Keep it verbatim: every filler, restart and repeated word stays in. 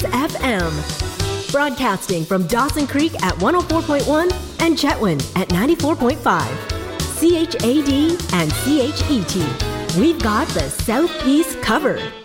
Sirius F M. Broadcasting from Dawson Creek at one oh four point one and Chetwynd at ninety-four point five. C H A D and C H E T. We've got the Southeast covered.